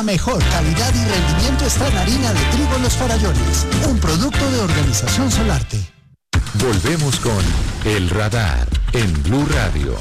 La mejor calidad y rendimiento está en harina de trigo Los Farallones, un producto de Organización Solarte. Volvemos con El Radar en Blue Radio.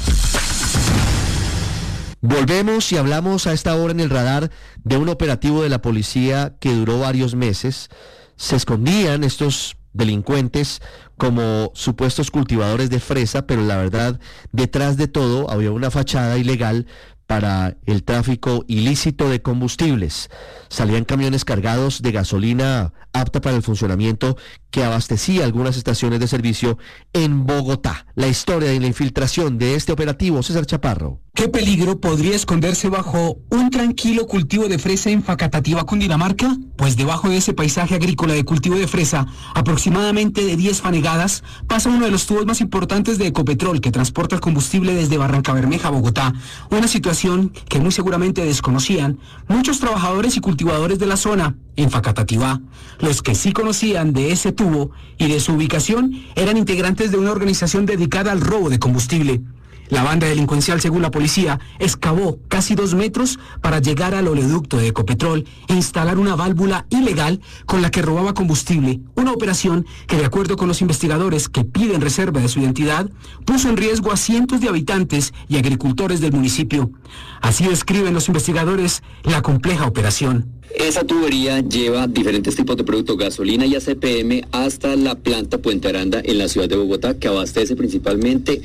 Volvemos y hablamos a esta hora en El Radar de un operativo de la policía que duró varios meses. Se escondían estos delincuentes como supuestos cultivadores de fresa, pero la verdad, detrás de todo había una fachada ilegal para el tráfico ilícito de combustibles. Salían camiones cargados de gasolina apta para el funcionamiento que abastecía algunas estaciones de servicio en Bogotá. La historia de la infiltración de este operativo, César Chaparro. ¿Qué peligro podría esconderse bajo un tranquilo cultivo de fresa en Facatativá, Cundinamarca? Pues debajo de ese paisaje agrícola de cultivo de fresa, aproximadamente de 10 fanegadas, pasa uno de los tubos más importantes de Ecopetrol que transporta el combustible desde Barrancabermeja a Bogotá. Una situación que muy seguramente desconocían muchos trabajadores y cultivadores de la zona. En Facatativá, los que sí conocían de ese tubo y de su ubicación eran integrantes de una organización dedicada al robo de combustible. La banda delincuencial, según la policía, excavó casi 2 metros para llegar al oleoducto de Ecopetrol e instalar una válvula ilegal con la que robaba combustible, una operación que, de acuerdo con los investigadores que piden reserva de su identidad, puso en riesgo a cientos de habitantes y agricultores del municipio. Así describen los investigadores la compleja operación. Esa tubería lleva diferentes tipos de productos, gasolina y ACPM, hasta la planta Puente Aranda en la ciudad de Bogotá, que abastece principalmente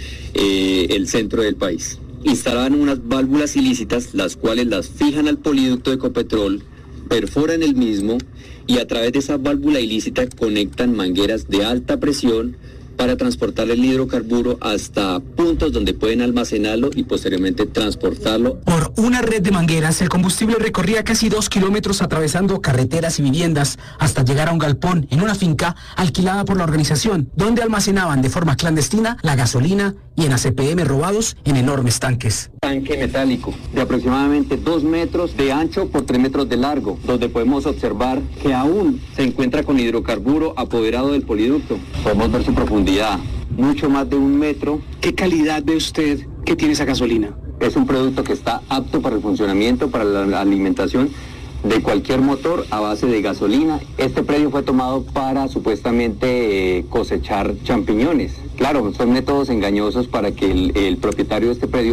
el centro del país. Instalaban unas válvulas ilícitas, las cuales las fijan al poliducto de Ecopetrol, perforan el mismo y a través de esa válvula ilícita conectan mangueras de alta presión para transportar el hidrocarburo hasta puntos donde pueden almacenarlo y posteriormente transportarlo. Por una red de mangueras, el combustible recorría casi 2 kilómetros atravesando carreteras y viviendas hasta llegar a un galpón en una finca alquilada por la organización, donde almacenaban de forma clandestina la gasolina y en ACPM robados en enormes tanques. Tanque metálico de aproximadamente 2 metros de ancho por 3 metros de largo, donde podemos observar que aún se encuentra con hidrocarburo apoderado del poliducto. Podemos ver su profundidad, mucho más de 1 metro. ¿Qué calidad ve usted que tiene esa gasolina? Es un producto que está apto para el funcionamiento, para la alimentación de cualquier motor a base de gasolina. Este predio fue tomado para supuestamente cosechar champiñones. Claro, son métodos engañosos para que el propietario de este predio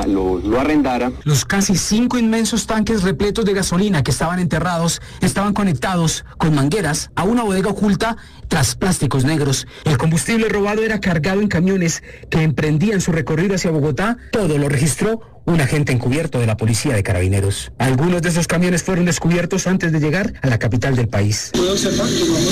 lo arrendara. Los casi 5 inmensos tanques repletos de gasolina que estaban enterrados estaban conectados con mangueras a una bodega oculta tras plásticos negros. El combustible robado era cargado en camiones que emprendían su recorrido hacia Bogotá. Todo lo registró un agente encubierto de la policía de Carabineros. Algunos de esos camiones fueron descubiertos antes de llegar a la capital del país. Puedo observar que vamos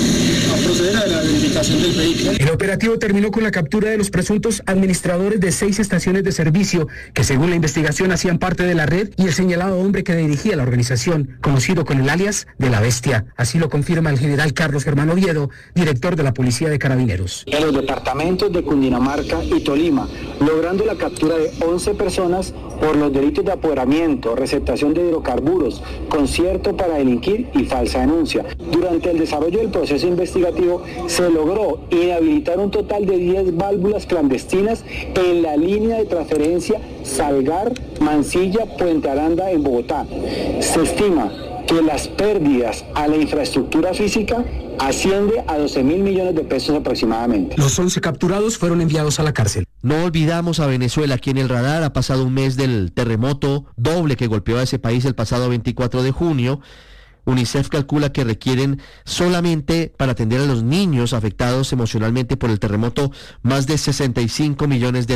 a proceder a la verificación del vehículo. El operativo terminó con la captura de los presuntos administradores de 6 estaciones de servicio que, según la investigación, hacían parte de la red, y el señalado hombre que dirigía la organización, conocido con el alias de La Bestia. Así lo confirma el general Carlos Germán Oviedo, director de la Policía de Carabineros. En los departamentos de Cundinamarca y Tolima, logrando la captura de 11 personas por los delitos de apoderamiento, receptación de hidrocarburos, concierto para delinquir y falsa denuncia. Durante el desarrollo del proceso investigativo se logró inhabilitar un total de 10 válvulas clandestinas en la línea de transferencia Salgar, Mansilla, Puente Aranda en Bogotá. Se estima que las pérdidas a la infraestructura física asciende a 12.000 millones de pesos aproximadamente. Los 11 capturados fueron enviados a la cárcel. No olvidamos a Venezuela aquí en El Radar. Ha pasado un mes del terremoto doble que golpeó a ese país el pasado 24 de junio. UNICEF calcula que requieren solamente para atender a los niños afectados emocionalmente por el terremoto más de $65 millones.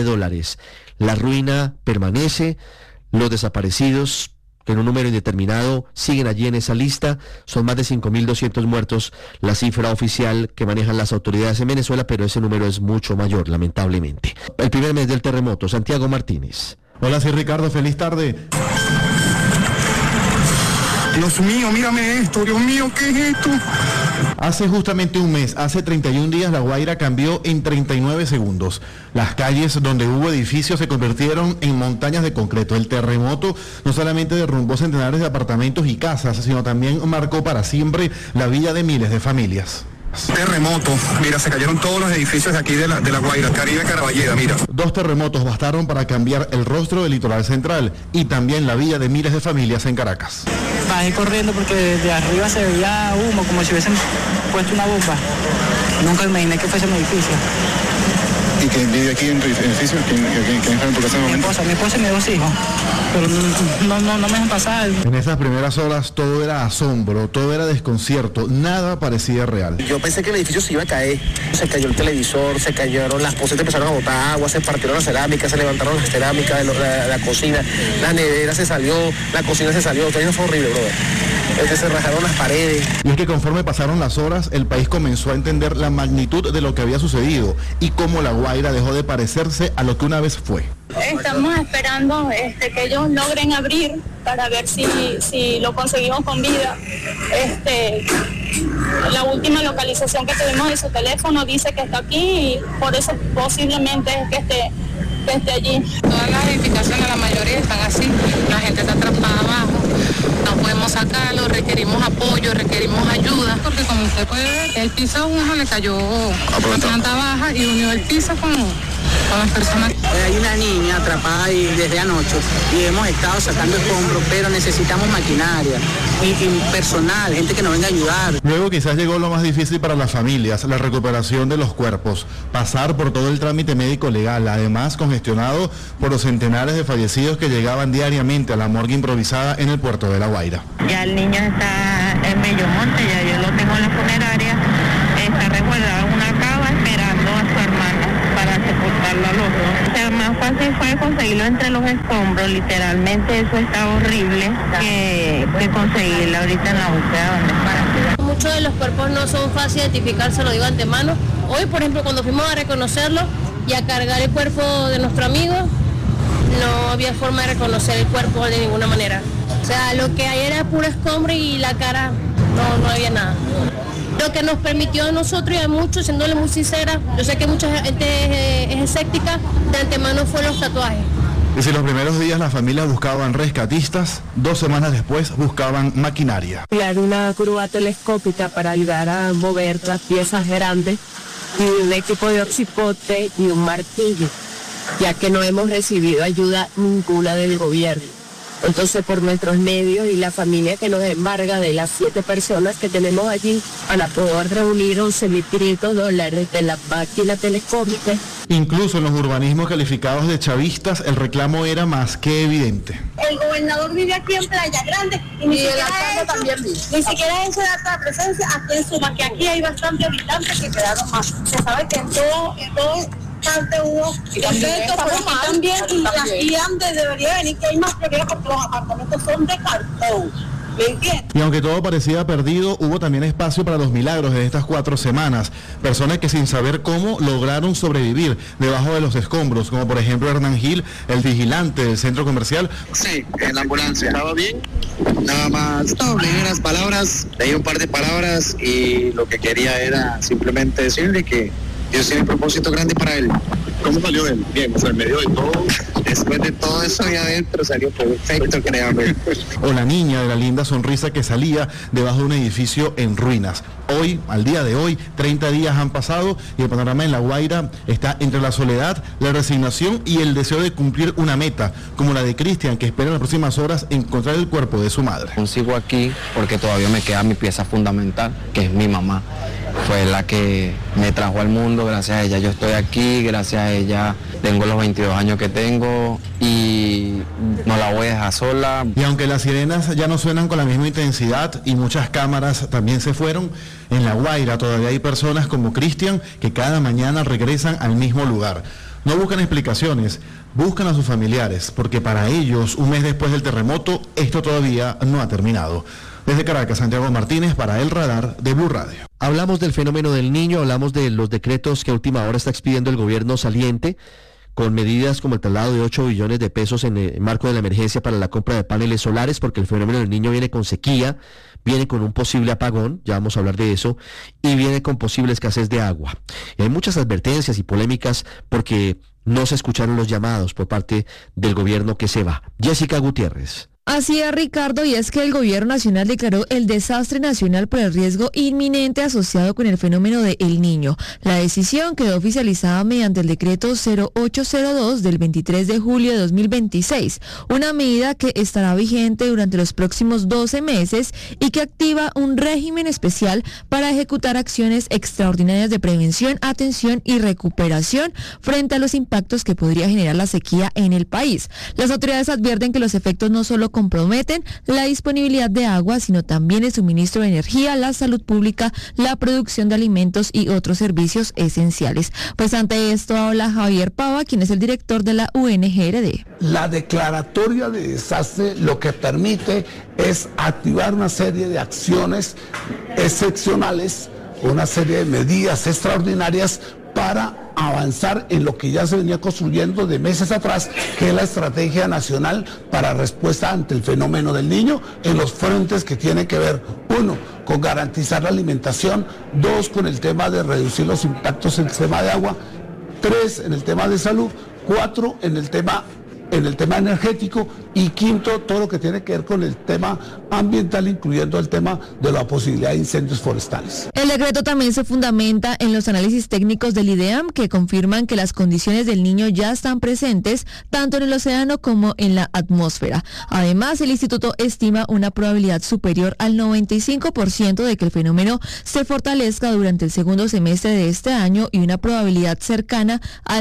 La ruina permanece, los desaparecidos en un número indeterminado siguen allí en esa lista. Son más de 5.200 muertos, la cifra oficial que manejan las autoridades en Venezuela, pero ese número es mucho mayor, lamentablemente. El primer mes del terremoto, Santiago Martínez. Hola, sí, Ricardo, feliz tarde. Dios mío, mírame esto, Dios mío, ¿qué es esto? Hace justamente un mes, hace 31 días, La Guaira cambió en 39 segundos. Las calles donde hubo edificios se convirtieron en montañas de concreto. El terremoto no solamente derrumbó centenares de apartamentos y casas, sino también marcó para siempre la vida de miles de familias. Terremoto, mira, se cayeron todos los edificios de aquí de la Guaira, Caribe Caraballeda, mira. 2 terremotos bastaron para cambiar el rostro del litoral central y también la vida de miles de familias en Caracas. Bajé corriendo porque desde arriba se veía humo, como si hubiesen puesto una bomba. Nunca imaginé que fuese un edificio. ¿Y quién vive aquí en tu edificio? ¿Quién está en tu casa? Mi esposa y mis 2 hijos. Pero no me dejan pasar. En esas primeras horas todo era asombro, todo era desconcierto, nada parecía real. Yo pensé que el edificio se iba a caer. Se cayó el televisor, se cayeron las cosas, empezaron a botar agua, se partieron las cerámicas, se levantaron las cerámicas de la cocina, la nevera se salió, la cocina se salió. Todo eso fue horrible, brother. Se rajaron las paredes. Y es que conforme pasaron las horas, el país comenzó a entender la magnitud de lo que había sucedido y cómo La Guaira dejó de parecerse a lo que una vez fue. Estamos esperando que ellos logren abrir para ver si lo conseguimos con vida. La última localización que tuvimos de su teléfono dice que está aquí y por eso posiblemente es que esté allí. Todas las edificaciones, la mayoría están así, la gente está atrapada abajo, no podemos sacarlo, requerimos apoyo, requerimos ayuda, porque como usted puede ver, el piso a uno le cayó la planta baja y unió el piso con las personas. Hay una niña atrapada ahí desde anoche y hemos estado sacando escombros, pero necesitamos maquinaria y personal, gente que nos venga a ayudar. Luego quizás llegó lo más difícil para las familias, la recuperación de los cuerpos, pasar por todo el trámite médico legal, además congestionado por los centenares de fallecidos que llegaban diariamente a la morgue improvisada en el puerto de La Guaira. Ya el niño está en Bellomonte, ya yo lo tengo en la funeraria, está resguardado en una cava esperando a su hermana para sepultarlo al otro. O sea, más fácil fue conseguirlo entre los escombros, literalmente eso está horrible, que conseguirlo ahorita en la búsqueda donde está. Muchos de los cuerpos no son fáciles de identificar, se lo digo antemano. Hoy, por ejemplo, cuando fuimos a reconocerlo y a cargar el cuerpo de nuestro amigo, no había forma de reconocer el cuerpo de ninguna manera. O sea, lo que hay era puro escombro y la cara no había nada. Lo que nos permitió a nosotros y a muchos, siéndole muy sincera, yo sé que mucha gente es escéptica, de antemano fue los tatuajes. Y si los primeros días las familias buscaban rescatistas, 2 semanas después buscaban maquinaria. Crear una grúa telescópica para ayudar a mover las piezas grandes y un equipo de oxipote y un martillo, ya que no hemos recibido ayuda ninguna del gobierno. Entonces, por nuestros medios y la familia que nos embarga de las 7 personas que tenemos allí, para poder reunir $11,500 de la máquina telescópica. Incluso en los urbanismos calificados de chavistas, el reclamo era más que evidente. El gobernador vive aquí en Playa Grande y ni siquiera eso da la presencia aquí en Suma, que aquí hay bastantes habitantes que quedaron más. Se sabe que en todo parte hubo defectos, pero aquí también, y antes debería venir que hay más prioridad porque los apartamentos son de cartón. Y aunque todo parecía perdido, hubo también espacio para los milagros de estas 4 semanas. Personas que sin saber cómo lograron sobrevivir debajo de los escombros, como por ejemplo Hernán Gil, el vigilante del centro comercial. Sí, en la ambulancia. ¿Estaba bien? Nada más, leí unas palabras, leí un par de palabras y lo que quería era simplemente decirle que Dios tiene un propósito grande para él. ¿Cómo salió él? Bien, o sea, en medio de todo. Después de todo eso ahí adentro salió perfecto, créame. O la niña de la linda sonrisa que salía debajo de un edificio en ruinas. Hoy, al día de hoy, 30 días han pasado y el panorama en La Guaira está entre la soledad, la resignación y el deseo de cumplir una meta, como la de Cristian, que espera en las próximas horas encontrar el cuerpo de su madre. Sigo aquí porque todavía me queda mi pieza fundamental, que es mi mamá. Fue la que me trajo al mundo, gracias a ella yo estoy aquí, gracias a ella tengo los 22 años que tengo y no la voy a dejar sola. Y aunque las sirenas ya no suenan con la misma intensidad y muchas cámaras también se fueron, en La Guaira todavía hay personas como Cristian que cada mañana regresan al mismo lugar. No buscan explicaciones, buscan a sus familiares, porque para ellos, un mes después del terremoto, esto todavía no ha terminado. Desde Caracas, Santiago Martínez para El Radar de Blue Radio. Hablamos del fenómeno del Niño, hablamos de los decretos que a última hora está expidiendo el gobierno saliente, con medidas como el traslado de 8 billones de pesos en el marco de la emergencia para la compra de paneles solares, porque el fenómeno del Niño viene con sequía, viene con un posible apagón, ya vamos a hablar de eso, y viene con posible escasez de agua. Y hay muchas advertencias y polémicas porque no se escucharon los llamados por parte del gobierno que se va. Jessica Gutiérrez. Así es, Ricardo, y es que el gobierno nacional declaró el desastre nacional por el riesgo inminente asociado con el fenómeno de El Niño. La decisión quedó oficializada mediante el decreto 0802 del 23 de julio de 2026, una medida que estará vigente durante los próximos 12 meses y que activa un régimen especial para ejecutar acciones extraordinarias de prevención, atención y recuperación frente a los impactos que podría generar la sequía en el país. Las autoridades advierten que los efectos no solo comprometen la disponibilidad de agua, sino también el suministro de energía, la salud pública, la producción de alimentos y otros servicios esenciales. Pues ante esto habla Javier Pava, quien es el director de la UNGRD. La declaratoria de desastre lo que permite es activar una serie de acciones excepcionales, una serie de medidas extraordinarias para avanzar en lo que ya se venía construyendo de meses atrás, que es la estrategia nacional para respuesta ante el fenómeno del Niño en los frentes que tienen que ver, 1, con garantizar la alimentación, 2, con el tema de reducir los impactos en el tema de agua, 3, en el tema de salud, 4, en el tema energético y 5, todo lo que tiene que ver con el tema ambiental, incluyendo el tema de la posibilidad de incendios forestales. El decreto también se fundamenta en los análisis técnicos del IDEAM que confirman que las condiciones del Niño ya están presentes tanto en el océano como en la atmósfera. Además, el instituto estima una probabilidad superior al 95% de que el fenómeno se fortalezca durante el segundo semestre de este año y una probabilidad cercana al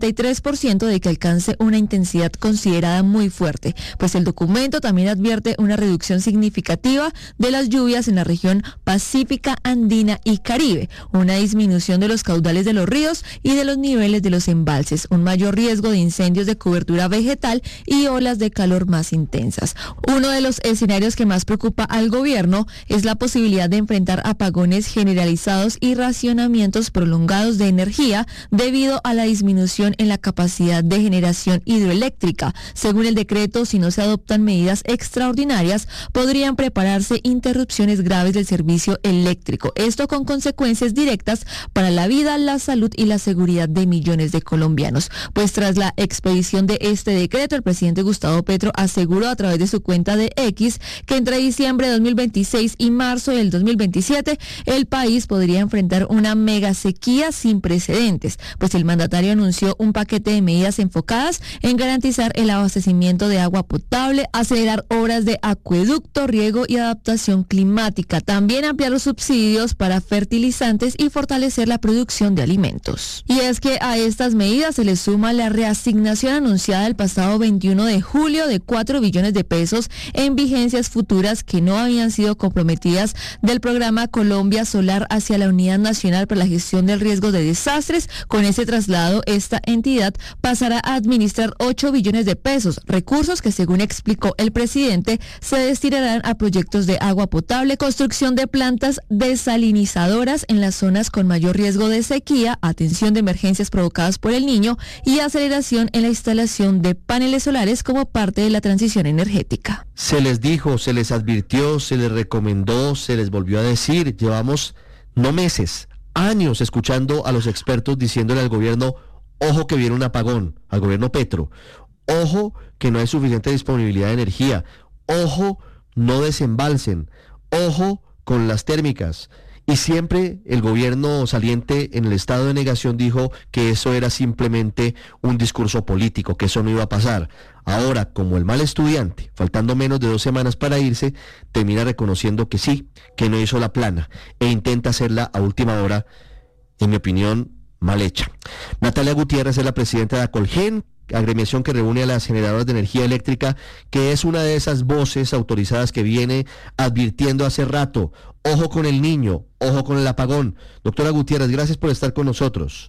63% de que alcance una intensidad considerada muy fuerte, pues el documento también advierte una reducción significativa de las lluvias en la región pacífica, andina y Caribe, una disminución de los caudales de los ríos y de los niveles de los embalses, un mayor riesgo de incendios de cobertura vegetal y olas de calor más intensas. Uno de los escenarios que más preocupa al gobierno es la posibilidad de enfrentar apagones generalizados y racionamientos prolongados de energía debido a la disminución en la capacidad de generación hidroeléctrica. Según el decreto, si no se adoptan medidas extraordinarias, podrían prepararse interrupciones graves del servicio eléctrico. Esto con consecuencias directas para la vida, la salud y la seguridad de millones de colombianos. Pues tras la expedición de este decreto, el presidente Gustavo Petro aseguró a través de su cuenta de X que entre diciembre de 2026 y marzo del 2027 el país podría enfrentar una mega sequía sin precedentes. Pues el mandatario anunció un paquete de medidas enfocadas en garantizar el abastecimiento de agua potable, acelerar obras de acueducto, riego y adaptación climática, también ampliar los subsidios para fertilizantes y fortalecer la producción de alimentos. Y es que a estas medidas se le suma la reasignación anunciada el pasado 21 de julio de 4 billones de pesos en vigencias futuras que no habían sido comprometidas del programa Colombia Solar hacia la Unidad Nacional para la Gestión del Riesgo de Desastres. Con ese traslado, esta entidad pasará a administrar 8 billones de pesos, recursos que, según explicó el presidente, se destinarán a proyectos de agua potable, construcción de plantas desalinizadoras en las zonas con mayor riesgo de sequía, atención de emergencias provocadas por El Niño y aceleración en la instalación de paneles solares como parte de la transición energética. Se les dijo, se les advirtió, se les recomendó, se les volvió a decir. Llevamos no meses, años escuchando a los expertos diciéndole al gobierno: ojo que viene un apagón, al gobierno Petro. Ojo que no hay suficiente disponibilidad de energía. Ojo, no desembalsen. Ojo con las térmicas. Y siempre el gobierno saliente en el estado de negación dijo que eso era simplemente un discurso político, que eso no iba a pasar. Ahora, como el mal estudiante, faltando menos de 2 semanas para irse, termina reconociendo que sí, que no hizo la plana e intenta hacerla a última hora, en mi opinión, mal hecha. Natalia Gutiérrez es la presidenta de Acolgen, agremiación que reúne a las generadoras de energía eléctrica, que es una de esas voces autorizadas que viene advirtiendo hace rato: ojo con El Niño, ojo con el apagón. Doctora Gutiérrez, gracias por estar con nosotros.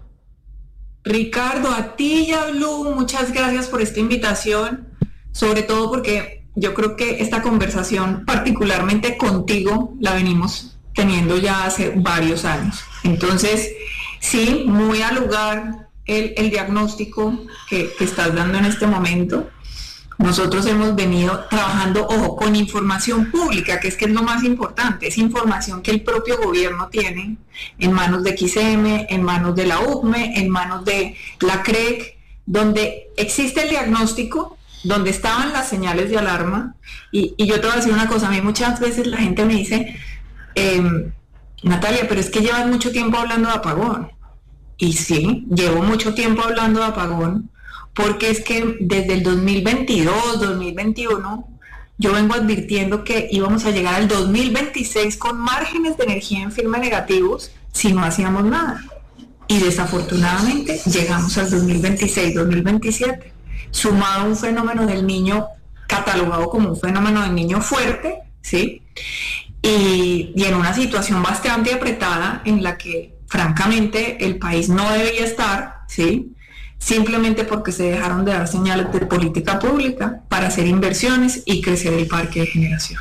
Ricardo, a ti y a Blue, muchas gracias por esta invitación, sobre todo porque yo creo que esta conversación, particularmente contigo, la venimos teniendo ya hace varios años. Entonces, sí, muy al lugar el diagnóstico que estás dando en este momento. Nosotros hemos venido trabajando, ojo, con información pública, que es lo más importante, es información que el propio gobierno tiene en manos de XM, en manos de la UCME, en manos de la CREC, donde existe el diagnóstico donde estaban las señales de alarma, y yo te voy a decir una cosa, a mí muchas veces la gente me dice, Natalia, pero es que llevas mucho tiempo hablando de apagón. Y sí, llevo mucho tiempo hablando de apagón, porque es que desde el 2022, 2021, yo vengo advirtiendo que íbamos a llegar al 2026 con márgenes de energía en firme negativos si no hacíamos nada. Y desafortunadamente llegamos al 2026, 2027, sumado a un fenómeno del niño catalogado como un fenómeno del niño fuerte, ¿sí? Y en una situación bastante apretada en la que francamente el país no debía estar, ¿sí? Simplemente porque se dejaron de dar señales de política pública para hacer inversiones y crecer el parque de generación.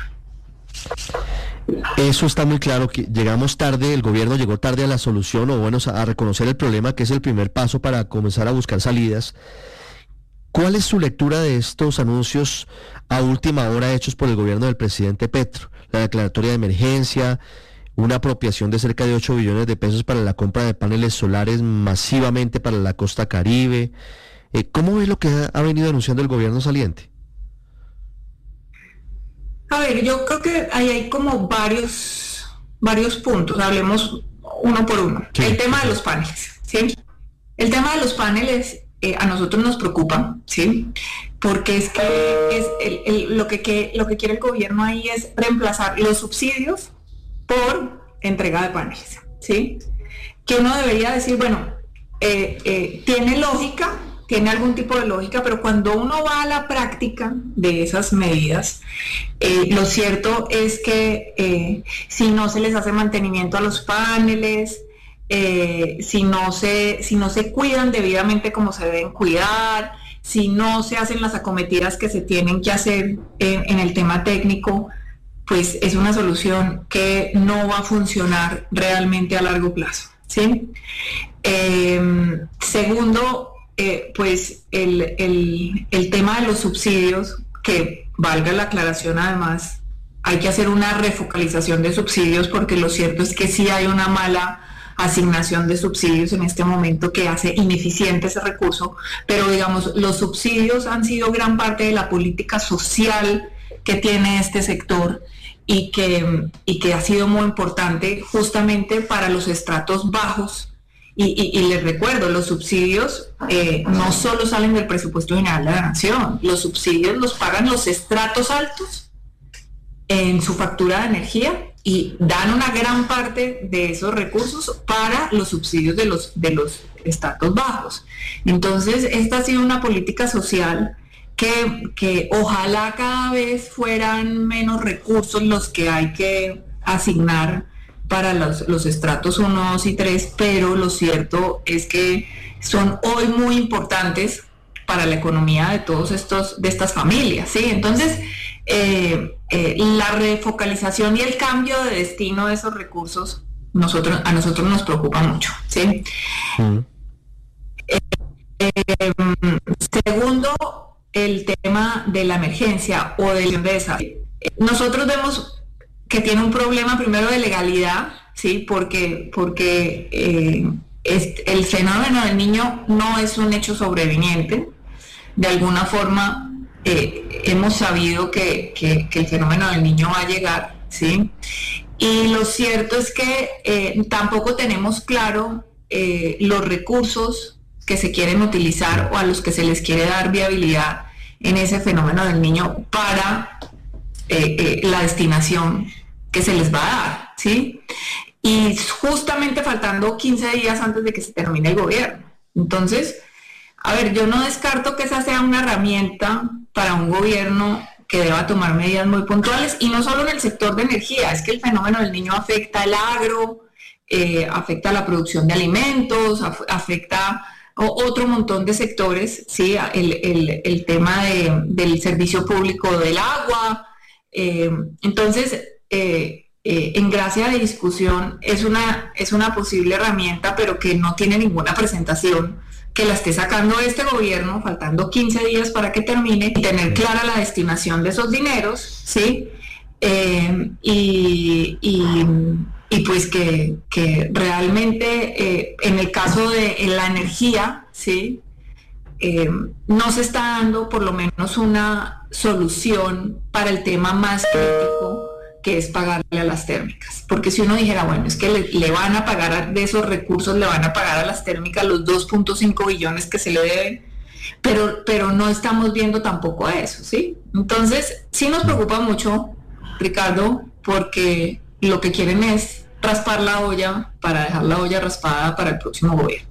Eso está muy claro, que llegamos tarde, el gobierno llegó tarde a la solución, o bueno, a reconocer el problema, que es el primer paso para comenzar a buscar salidas. ¿Cuál es su lectura de estos anuncios a última hora hechos por el gobierno del presidente Petro? La declaratoria de emergencia, una apropiación de cerca de 8 billones de pesos para la compra de paneles solares masivamente para la costa Caribe. ¿Cómo ve lo que ha venido anunciando el gobierno saliente? A ver, yo creo que ahí hay como varios puntos, hablemos uno por uno. Sí. El tema de los paneles, ¿sí? El tema de los paneles a nosotros nos preocupa, ¿sí? Porque es que lo que quiere el gobierno ahí es reemplazar los subsidios por entrega de paneles, ¿sí? Que uno debería decir, bueno, tiene lógica, tiene algún tipo de lógica, pero cuando uno va a la práctica de esas medidas, lo cierto es que si no se les hace mantenimiento a los paneles, si no se cuidan debidamente como se deben cuidar, si no se hacen las acometidas que se tienen que hacer en el tema técnico, pues es una solución que no va a funcionar realmente a largo plazo, ¿sí? Segundo, pues el tema de los subsidios, que valga la aclaración además, hay que hacer una refocalización de subsidios, porque lo cierto es que sí hay una mala asignación de subsidios en este momento que hace ineficiente ese recurso, pero digamos, los subsidios han sido gran parte de la política social que tiene este sector y que ha sido muy importante justamente para los estratos bajos. Y les recuerdo, los subsidios no solo salen del presupuesto general de la nación, los subsidios los pagan los estratos altos en su factura de energía y dan una gran parte de esos recursos para los subsidios de los estratos bajos. Entonces, esta ha sido una política social que ojalá cada vez fueran menos recursos los que hay que asignar para los estratos 1, 2 y 3, pero lo cierto es que son hoy muy importantes para la economía de estas familias, ¿sí? Entonces, la refocalización y el cambio de destino de esos recursos a nosotros nos preocupa mucho, ¿sí? Segundo, el tema de la emergencia o del desastre. Nosotros vemos que tiene un problema primero de legalidad, ¿sí? Porque el fenómeno del niño no es un hecho sobreviniente. De alguna forma hemos sabido que el fenómeno del niño va a llegar, ¿sí? Y lo cierto es que tampoco tenemos claro los recursos que se quieren utilizar o a los que se les quiere dar viabilidad en ese fenómeno del niño para la destinación que se les va a dar, ¿sí? Y justamente faltando 15 días antes de que se termine el gobierno. Entonces, a ver, yo no descarto que esa sea una herramienta para un gobierno que deba tomar medidas muy puntuales, y no solo en el sector de energía, es que el fenómeno del niño afecta el agro, afecta la producción de alimentos, afecta otro montón de sectores, ¿sí? El tema del servicio público del agua. Entonces, en gracia de discusión es una posible herramienta, pero que no tiene ninguna presentación que la esté sacando este gobierno, faltando 15 días para que termine, y tener clara la destinación de esos dineros, ¿sí? Y pues que realmente en el caso de la energía, ¿sí? no se está dando por lo menos una solución para el tema más crítico, que es pagarle a las térmicas. Porque si uno dijera, bueno, es que le van a pagar de esos recursos, le van a pagar a las térmicas los 2.5 billones que se le deben, pero no estamos viendo tampoco eso, ¿sí? Entonces, sí nos preocupa mucho, Ricardo, porque lo que quieren es raspar la olla para dejar la olla raspada para el próximo gobierno.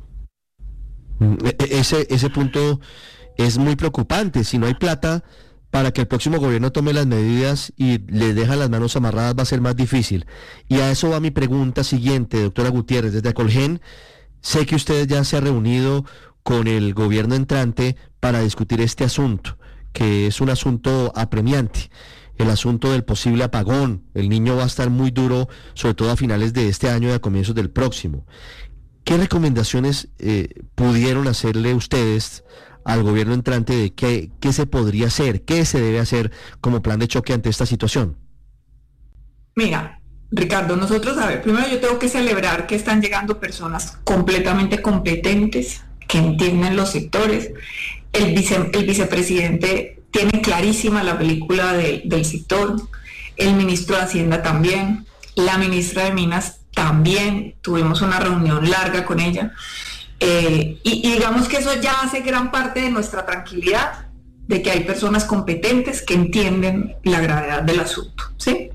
Ese punto es muy preocupante. Si no hay plata para que el próximo gobierno tome las medidas y le deja las manos amarradas, va a ser más difícil. Y a eso va mi pregunta siguiente, doctora Gutiérrez. Desde Acolgen, sé que usted ya se ha reunido con el gobierno entrante para discutir este asunto, que es un asunto apremiante, el asunto del posible apagón. El niño va a estar muy duro, sobre todo a finales de este año y a comienzos del próximo. ¿Qué recomendaciones pudieron hacerle ustedes al gobierno entrante de qué se podría hacer, qué se debe hacer como plan de choque ante esta situación? Mira, Ricardo, nosotros, a ver, primero yo tengo que celebrar que están llegando personas completamente competentes, que entienden los sectores. El vicepresidente tiene clarísima la película del sector, el ministro de Hacienda también, la ministra de Minas también, tuvimos una reunión larga con ella, y digamos que eso ya hace gran parte de nuestra tranquilidad, de que hay personas competentes que entienden la gravedad del asunto, ¿sí?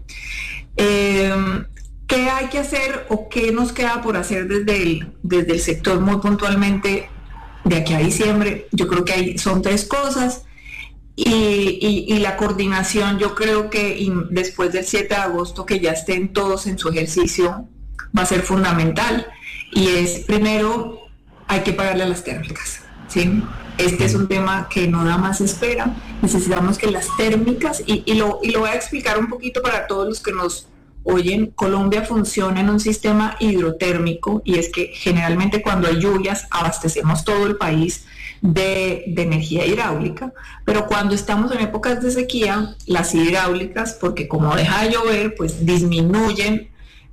¿Qué hay que hacer o qué nos queda por hacer desde el sector muy puntualmente de aquí a diciembre? Yo creo que son 3 cosas, y la coordinación, yo creo que después del 7 de agosto, que ya estén todos en su ejercicio, va a ser fundamental. Y es, primero, hay que pagarle a las térmicas, ¿sí? Este es un tema que no da más espera. Necesitamos que las térmicas, y lo voy a explicar un poquito para todos los que nos oyen. Colombia funciona en un sistema hidrotérmico, y es que generalmente cuando hay lluvias abastecemos todo el país de energía hidráulica, pero cuando estamos en épocas de sequía, las hidráulicas, porque como deja de llover, pues disminuye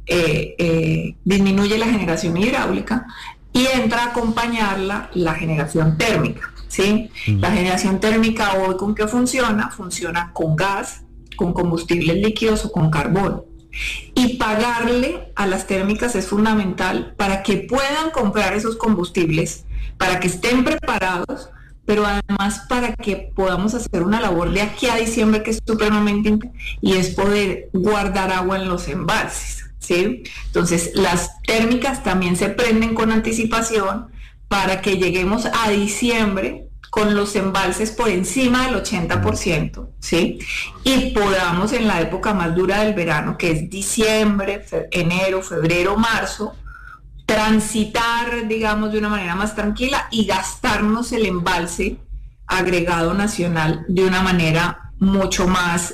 la generación hidráulica, y entra a acompañarla la generación térmica, ¿sí? La generación térmica hoy, ¿con qué funciona? Funciona con gas, con combustibles líquidos o con carbón. Y pagarle a las térmicas es fundamental para que puedan comprar esos combustibles, para que estén preparados, pero además para que podamos hacer una labor de aquí a diciembre que es supremamente importante, y es poder guardar agua en los embalses, ¿sí? Entonces las térmicas también se prenden con anticipación para que lleguemos a diciembre con los embalses por encima del 80%, ¿sí? Y podamos, en la época más dura del verano, que es diciembre, enero, febrero, marzo, transitar, digamos, de una manera más tranquila y gastarnos el embalse agregado nacional de una manera mucho más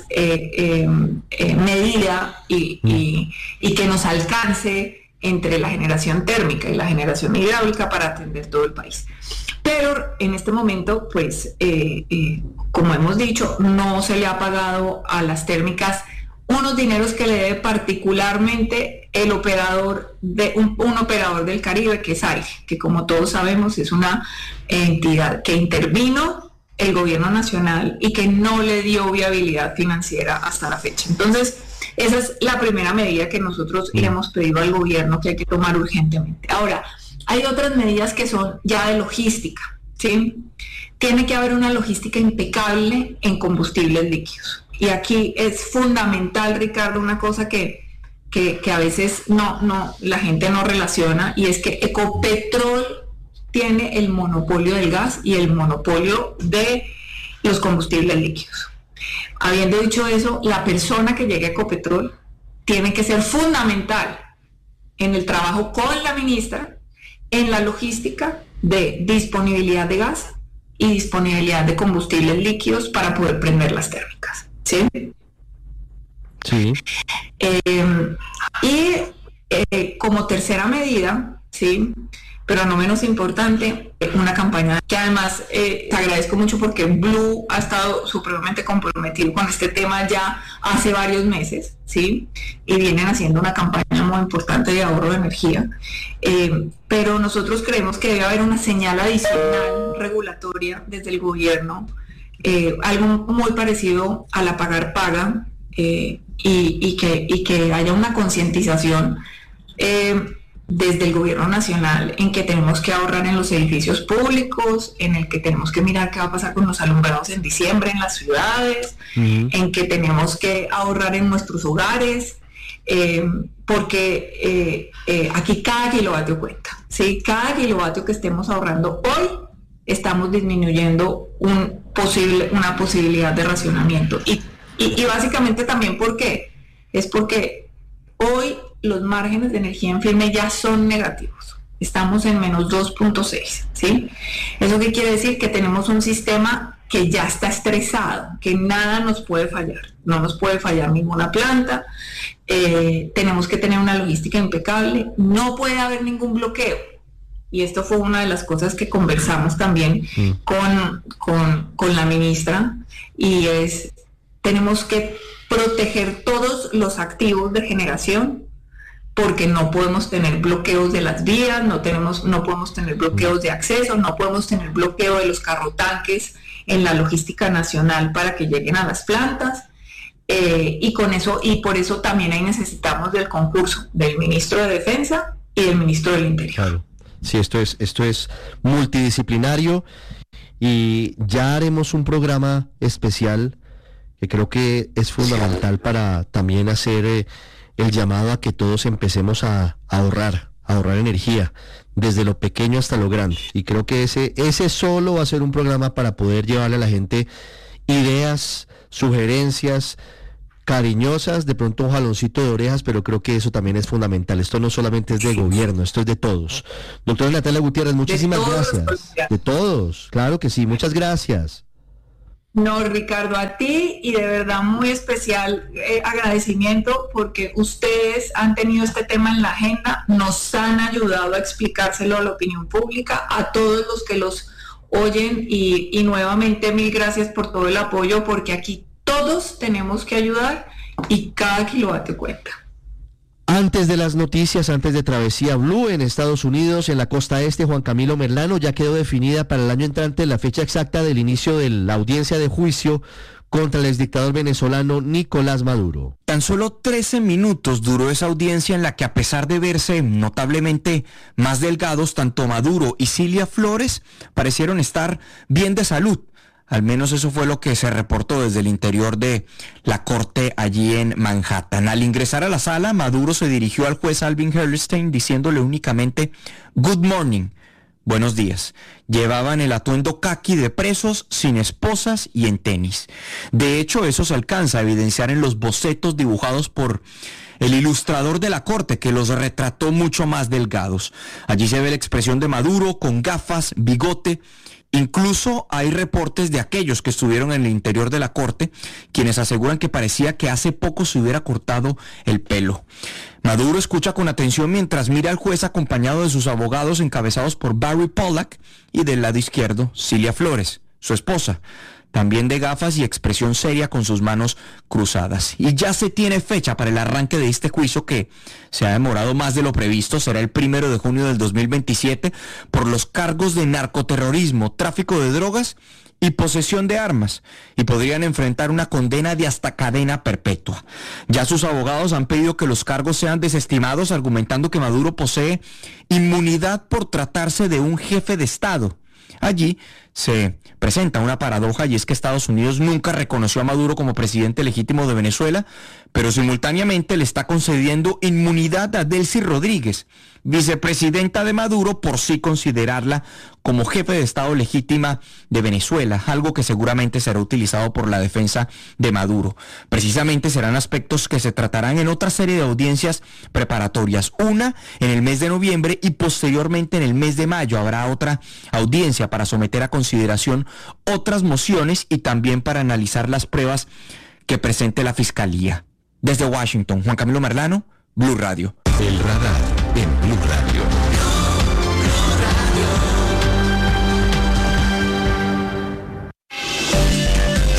medida y que nos alcance entre la generación térmica y la generación hidráulica para atender todo el país. Pero en este momento, pues, como hemos dicho, no se le ha pagado a las térmicas unos dineros que le debe particularmente el operador un operador del Caribe, que es AIGE, que como todos sabemos es una entidad que intervino el gobierno nacional y que no le dio viabilidad financiera hasta la fecha. Entonces, esa es la primera medida que nosotros le hemos pedido al gobierno que hay que tomar urgentemente. Ahora, hay otras medidas que son ya de logística, ¿sí? Tiene que haber una logística impecable en combustibles líquidos. Y aquí es fundamental, Ricardo, una cosa que a veces la gente no relaciona, y es que Ecopetrol tiene el monopolio del gas y el monopolio de los combustibles líquidos. Habiendo dicho eso, la persona que llegue a Ecopetrol tiene que ser fundamental en el trabajo con la ministra, en la logística de disponibilidad de gas y disponibilidad de combustibles líquidos para poder prender las térmicas, ¿sí? Sí. Como tercera medida, ¿sí? pero no menos importante, una campaña que además te agradezco mucho porque Blue ha estado supremamente comprometido con este tema ya hace varios meses, ¿sí? Y vienen haciendo una campaña muy importante de ahorro de energía, pero nosotros creemos que debe haber una señal adicional regulatoria desde el gobierno, algo muy parecido a la pagar paga, y que haya una concientización desde el gobierno nacional en que tenemos que ahorrar en los edificios públicos, en el que tenemos que mirar qué va a pasar con los alumbrados en diciembre en las ciudades, en que tenemos que ahorrar en nuestros hogares, porque aquí cada kilovatio cuenta, ¿sí? Cada kilovatio que estemos ahorrando hoy, estamos disminuyendo una posibilidad de racionamiento. Y básicamente también porque hoy los márgenes de energía en firme ya son negativos. Estamos en menos 2.6, ¿sí? ¿Eso qué quiere decir? Que tenemos un sistema que ya está estresado, que nada nos puede fallar. No nos puede fallar ninguna planta, tenemos que tener una logística impecable, no puede haber ningún bloqueo. Y esto fue una de las cosas que conversamos también con la ministra, y tenemos que proteger todos los activos de generación, porque no podemos tener bloqueos de las vías, no podemos tener bloqueos de acceso, no podemos tener bloqueo de los carrotanques en la logística nacional para que lleguen a las plantas, y por eso también ahí necesitamos del concurso del ministro de Defensa y del ministro del Interior. Claro. Sí, esto es multidisciplinario, y ya haremos un programa especial que creo que es fundamental para también hacer el llamado a que todos empecemos a ahorrar energía, desde lo pequeño hasta lo grande. Y creo que ese solo va a ser un programa para poder llevarle a la gente ideas, sugerencias cariñosas, de pronto un jaloncito de orejas, pero creo que eso también es fundamental. Esto no solamente es de gobierno, esto es de todos. Doctora Natalia Gutiérrez, muchísimas gracias. De todos, claro que sí, muchas gracias. No, Ricardo, a ti, y de verdad muy especial agradecimiento, porque ustedes han tenido este tema en la agenda, nos han ayudado a explicárselo a la opinión pública, a todos los que los oyen, y nuevamente mil gracias por todo el apoyo, porque aquí todos tenemos que ayudar y cada kilovatio cuenta. Antes de las noticias, antes de Travesía Blue en Estados Unidos, en la costa este, Juan Camilo Merlano, ya quedó definida para el año entrante la fecha exacta del inicio de la audiencia de juicio contra el exdictador venezolano Nicolás Maduro. Tan solo 13 minutos duró esa audiencia, en la que, a pesar de verse notablemente más delgados, tanto Maduro y Cilia Flores parecieron estar bien de salud. Al menos eso fue lo que se reportó desde el interior de la corte allí en Manhattan. Al ingresar a la sala, Maduro se dirigió al juez Alvin Hellerstein diciéndole únicamente "Good morning", buenos días. Llevaban el atuendo caqui de presos, sin esposas y en tenis. De hecho, eso se alcanza a evidenciar en los bocetos dibujados por el ilustrador de la corte, que los retrató mucho más delgados. Allí se ve la expresión de Maduro con gafas, bigote. Incluso hay reportes de aquellos que estuvieron en el interior de la corte, quienes aseguran que parecía que hace poco se hubiera cortado el pelo. Maduro escucha con atención mientras mira al juez, acompañado de sus abogados encabezados por Barry Pollack, y del lado izquierdo Cilia Flores, su esposa, también de gafas y expresión seria, con sus manos cruzadas. Y ya se tiene fecha para el arranque de este juicio, que se ha demorado más de lo previsto. Será el 1 de junio del 2027 por los cargos de narcoterrorismo, tráfico de drogas y posesión de armas, y podrían enfrentar una condena de hasta cadena perpetua. Ya sus abogados han pedido que los cargos sean desestimados, argumentando que Maduro posee inmunidad por tratarse de un jefe de Estado. Allí se presenta una paradoja, y es que Estados Unidos nunca reconoció a Maduro como presidente legítimo de Venezuela, pero simultáneamente le está concediendo inmunidad a Delcy Rodríguez, vicepresidenta de Maduro, por sí considerarla como jefe de Estado legítima de Venezuela, algo que seguramente será utilizado por la defensa de Maduro. Precisamente serán aspectos que se tratarán en otra serie de audiencias preparatorias, una en el mes de noviembre, y posteriormente en el mes de mayo habrá otra audiencia para someter a consideración otras mociones y también para analizar las pruebas que presente la Fiscalía. Desde Washington, Juan Camilo Merlano, Blue Radio. El radar en Blue Radio.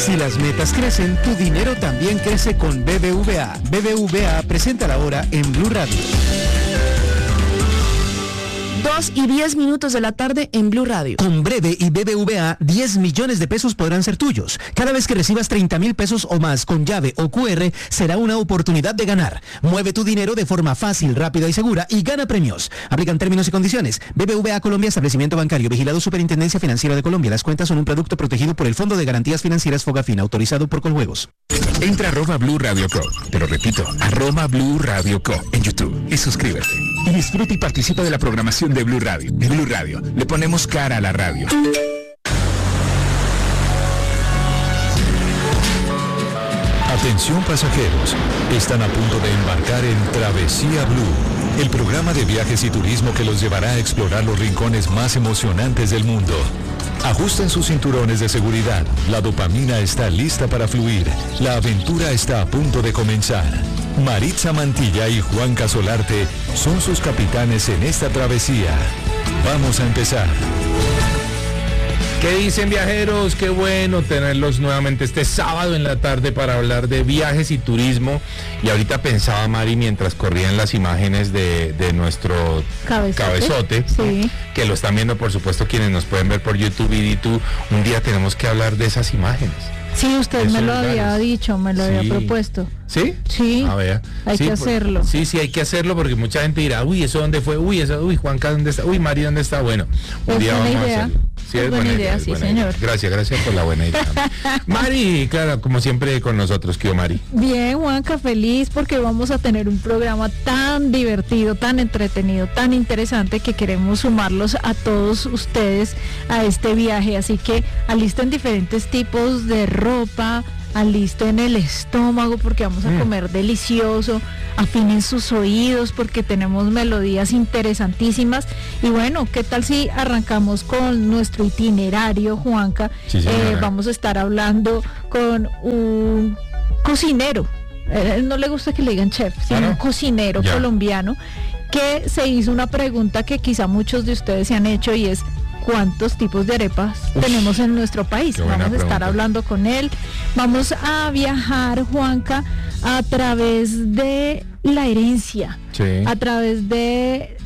Si las metas crecen, tu dinero también crece con BBVA. BBVA presenta la hora en Blue Radio. 2:10 de la tarde en Blue Radio. Con Breve y BBVA, 10 millones de pesos podrán ser tuyos. Cada vez que recibas 30.000 pesos o más con llave o QR, será una oportunidad de ganar. Mueve tu dinero de forma fácil, rápida y segura y gana premios. Aplican términos y condiciones. BBVA Colombia, establecimiento bancario, vigilado Superintendencia Financiera de Colombia. Las cuentas son un producto protegido por el Fondo de Garantías Financieras Fogafina, autorizado por Coljuegos. Entra a @Blue Radio Co. Pero repito, @Blue Radio Co. en YouTube y suscríbete. Y disfruta y participa de la programación de Blue Radio. De Blue Radio, le ponemos cara a la radio. Atención pasajeros, están a punto de embarcar en Travesía Blue, el programa de viajes y turismo que los llevará a explorar los rincones más emocionantes del mundo. Ajusten sus cinturones de seguridad, la dopamina está lista para fluir, la aventura está a punto de comenzar. Maritza Mantilla y Juanca Solarte son sus capitanes en esta travesía. Vamos a empezar. ¿Qué dicen, viajeros? Qué bueno tenerlos nuevamente este sábado en la tarde para hablar de viajes y turismo. Y ahorita pensaba, Mari, mientras corrían las imágenes de nuestro cabezote, sí, que lo están viendo, por supuesto, quienes nos pueden ver por YouTube y YouTube, un día tenemos que hablar de esas imágenes. Sí, usted me lo había dicho, me lo había propuesto. ¿Sí? Sí, a ver. Hay que hacerlo. Sí, hay que hacerlo porque mucha gente dirá, uy, ¿eso dónde fue? Uy, Juanca, ¿dónde está? Uy, Mari, ¿dónde está? Bueno, un día vamos a hacerlo. Sí, es buena idea, sí, señor. Gracias por la buena idea. Mari, claro, como siempre con nosotros, ¿qué, Mari? Bien, Juanca, feliz porque vamos a tener un programa tan divertido, tan entretenido, tan interesante que queremos sumarlos a todos ustedes a este viaje. Así que alisten diferentes tipos de ropa, alisten el estómago porque vamos a comer delicioso, afinen sus oídos porque tenemos melodías interesantísimas. Y bueno, ¿qué tal si arrancamos con nuestro itinerario, Juanca? Sí, vamos a estar hablando con un cocinero, no le gusta que le digan chef, sino un cocinero colombiano que se hizo una pregunta que quizá muchos de ustedes se han hecho y es: ¿cuántos tipos de arepas tenemos en nuestro país? Vamos a estar hablando con él. Vamos a viajar, Juanca, a través de la herencia, a través de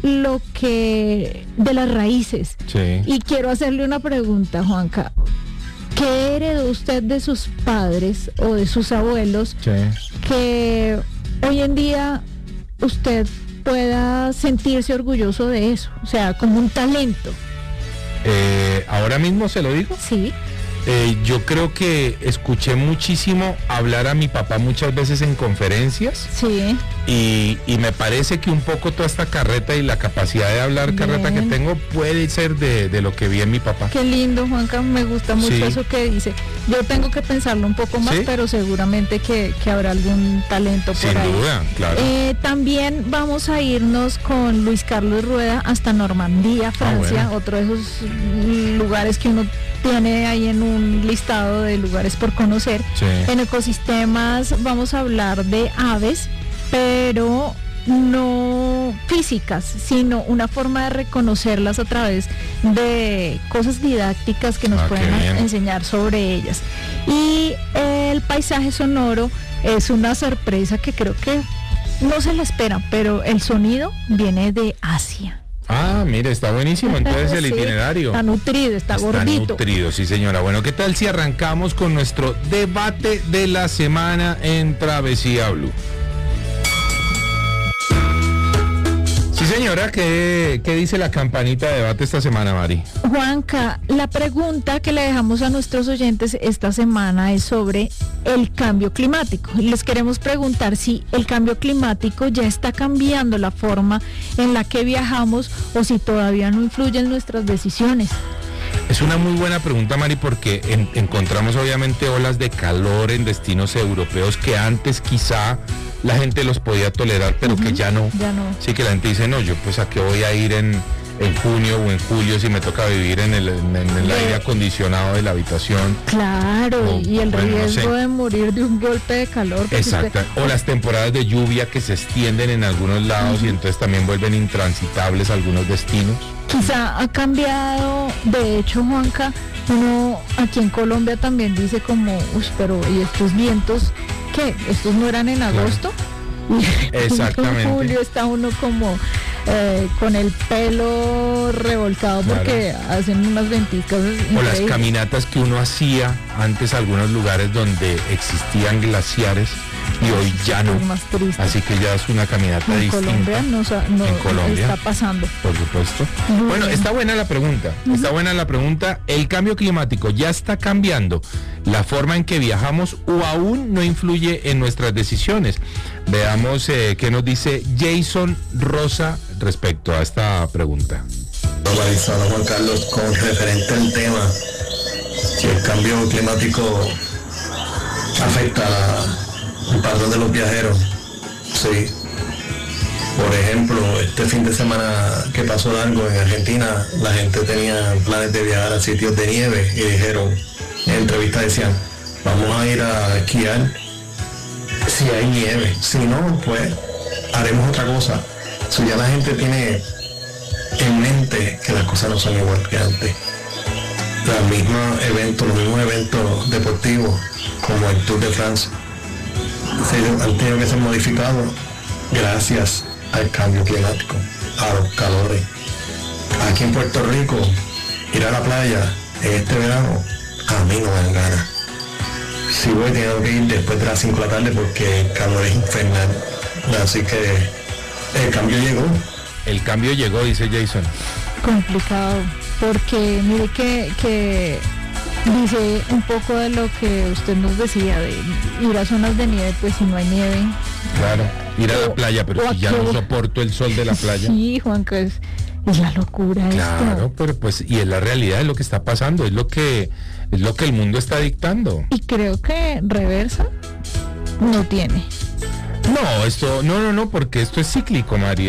de las raíces. Y quiero hacerle una pregunta, Juanca. ¿Qué heredó usted de sus padres o de sus abuelos que hoy en día usted pueda sentirse orgulloso de eso? O sea, como un talento. ¿Ahora mismo se lo digo? Sí. Yo creo que escuché muchísimo hablar a mi papá muchas veces en conferencias. Sí. Y me parece que un poco toda esta carreta y la capacidad de hablar carreta que tengo puede ser de lo que vi en mi papá. Qué lindo, Juanca, me gusta mucho eso que dice. Yo tengo que pensarlo un poco más, pero seguramente que habrá algún talento por ahí. Sin duda, claro. También vamos a irnos con Luis Carlos Rueda hasta Normandía, Francia, otro de esos lugares que uno tiene ahí en un listado de lugares por conocer. En ecosistemas vamos a hablar de aves, pero no físicas, sino una forma de reconocerlas a través de cosas didácticas que nos pueden enseñar sobre ellas. Y el paisaje sonoro es una sorpresa que creo que no se la esperan, pero el sonido viene de Asia. Ah, mire, está buenísimo entonces el itinerario. Está nutrido, está gordito. Está nutrido, sí, señora. Bueno, ¿qué tal si arrancamos con nuestro debate de la semana en Travesía Blue? Sí, señora, ¿qué dice la campanita de debate esta semana, Mari? Juanca, la pregunta que le dejamos a nuestros oyentes esta semana es sobre el cambio climático. Les queremos preguntar si el cambio climático ya está cambiando la forma en la que viajamos o si todavía no influye en nuestras decisiones. Es una muy buena pregunta, Mari, porque encontramos obviamente olas de calor en destinos europeos que antes quizá la gente los podía tolerar, pero que ya no. Sí, que la gente dice, no, yo pues a qué voy a ir en junio o en julio si me toca vivir en el aire acondicionado de la habitación. Claro, y el riesgo de morir de un golpe de calor. Exacto, o las temporadas de lluvia que se extienden en algunos lados y entonces también vuelven intransitables algunos destinos. Quizá ha cambiado, de hecho, Juanca, uno aquí en Colombia también dice como, pero ¿y estos vientos qué? ¿Estos no eran en agosto? Exactamente. En julio está uno como con el pelo revolcado porque hacen unas ventiscas. O las caminatas que uno hacía antes a algunos lugares donde existían glaciares y hoy ya no. Más triste. Así que ya es una caminata en distinta. En Colombia está pasando. Por supuesto. Bueno, está buena la pregunta. Está buena la pregunta. ¿El cambio climático ya está cambiando la forma en que viajamos o aún no influye en nuestras decisiones? Veamos qué nos dice Jason Rosa respecto a esta pregunta. Marisol, Juan Carlos, con referente al tema, si el cambio climático afecta el patrón de los viajeros, sí. Por ejemplo, este fin de semana que pasó largo en Argentina, la gente tenía planes de viajar a sitios de nieve y dijeron, en entrevistas decían, vamos a ir a esquiar si hay nieve, si no, pues haremos otra cosa. So, ya la gente tiene en mente que las cosas no son igual que antes. Los mismos eventos deportivos como el Tour de France han tenido que ser modificados gracias al cambio climático, a los calores. Aquí en Puerto Rico, ir a la playa este verano, a mí no me dan ganas. Si voy, tengo que ir después de las 5 de la tarde porque el calor es infernal. Así que el cambio llegó. El cambio llegó, dice Jason. Complicado, porque mire que dice un poco de lo que usted nos decía, de ir a zonas de nieve, pues si no hay nieve. Claro, ir a la playa, pero si ya no soporto el sol de la playa. Sí, Juan, que es la locura. Claro, esto. pero pues, y es la realidad, es lo que está pasando, es lo que el mundo está dictando. Y creo que reversa no tiene. No, esto, no, porque esto es cíclico, Mari,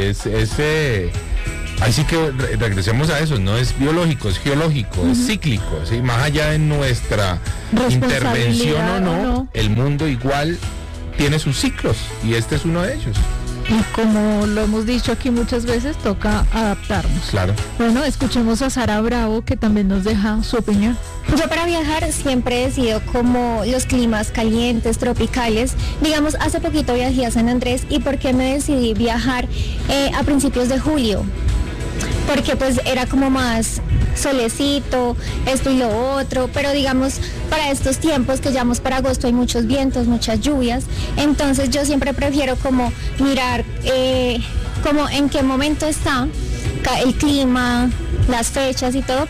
así que regresemos a eso, no es biológico, es geológico, es cíclico, ¿sí? Más allá de nuestra intervención o no, el mundo igual tiene sus ciclos y este es uno de ellos. Y como lo hemos dicho aquí muchas veces, toca adaptarnos. Claro. Bueno, escuchemos a Sara Bravo, que también nos deja su opinión. Yo para viajar siempre he decidido como los climas calientes, tropicales. Digamos, hace poquito viajé a San Andrés. ¿Y por qué me decidí viajar a principios de julio? Porque pues era como más solecito, esto y lo otro, pero digamos, para estos tiempos que ya vamos para agosto hay muchos vientos, muchas lluvias, entonces yo siempre prefiero como mirar como en qué momento está el clima, las fechas y todo,